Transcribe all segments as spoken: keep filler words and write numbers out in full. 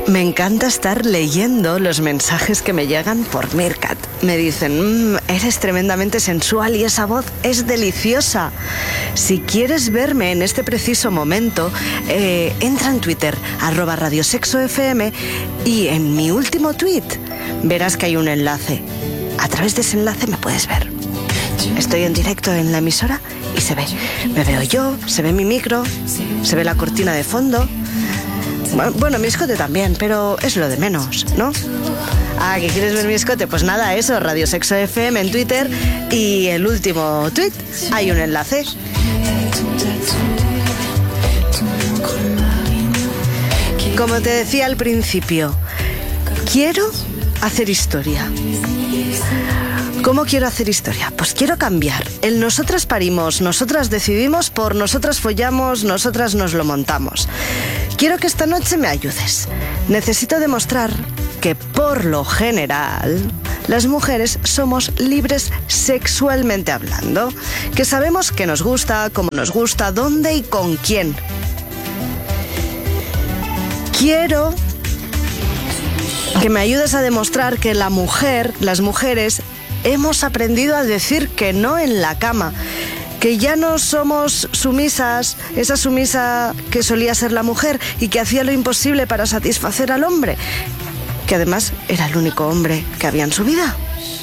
Me encanta estar leyendo los mensajes que me llegan por Meerkat. Me dicen, mmm, eres tremendamente sensual y esa voz es deliciosa. Si quieres verme en este preciso momento, eh, entra en Twitter, arroba Radio Sexo F M, y en mi último tweet verás que hay un enlace. A través de ese enlace me puedes ver. Estoy en directo en la emisora y se ve. Me veo yo, se ve mi micro, se ve la cortina de fondo. Bueno, mi escote también, pero es lo de menos, ¿no? Ah, ¿que quieres ver mi escote? Pues nada, eso, Radio Sexo F M en Twitter, y el último tweet, hay un enlace. Como te decía al principio, quiero hacer historia. ¿Cómo quiero hacer historia? Pues quiero cambiar. El nosotras parimos, nosotras decidimos, por nosotras follamos, nosotras nos lo montamos. Quiero que esta noche me ayudes. Necesito demostrar que, por lo general, las mujeres somos libres sexualmente hablando, que sabemos qué nos gusta, cómo nos gusta, dónde y con quién. Quiero que me ayudes a demostrar que la mujer, las mujeres, hemos aprendido a decir que no en la cama, que ya no somos sumisas, esa sumisa que solía ser la mujer y que hacía lo imposible para satisfacer al hombre, que además era el único hombre que había en su vida.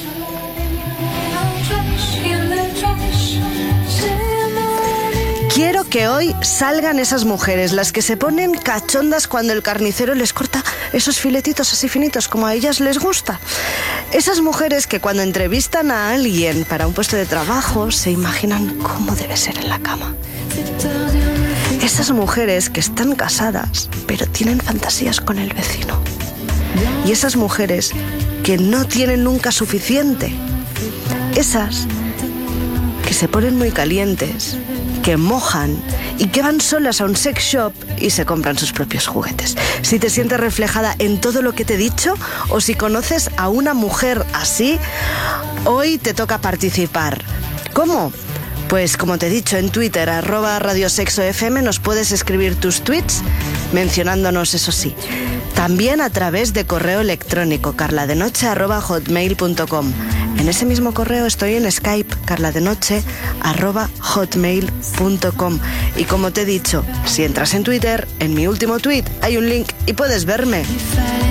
Quiero que hoy salgan esas mujeres, las que se ponen cachondas cuando el carnicero les corta esos filetitos así finitos como a ellas les gusta. Esas mujeres que cuando entrevistan a alguien para un puesto de trabajo se imaginan cómo debe ser en la cama. Esas mujeres que están casadas pero tienen fantasías con el vecino. Y esas mujeres que no tienen nunca suficiente. Esas que se ponen muy calientes, que mojan y que van solas a un sex shop y se compran sus propios juguetes. Si te sientes reflejada en todo lo que te he dicho, o si conoces a una mujer así, hoy te toca participar. ¿Cómo? Pues como te he dicho, en Twitter, arroba Radio Sexo F M, nos puedes escribir tus tweets mencionándonos, eso sí. También a través de correo electrónico, carladenoche arroba hotmail punto com. En ese mismo correo estoy en Skype, carladenoche arroba hotmail punto com. Y como te he dicho, si entras en Twitter, en mi último tweet hay un link y puedes verme.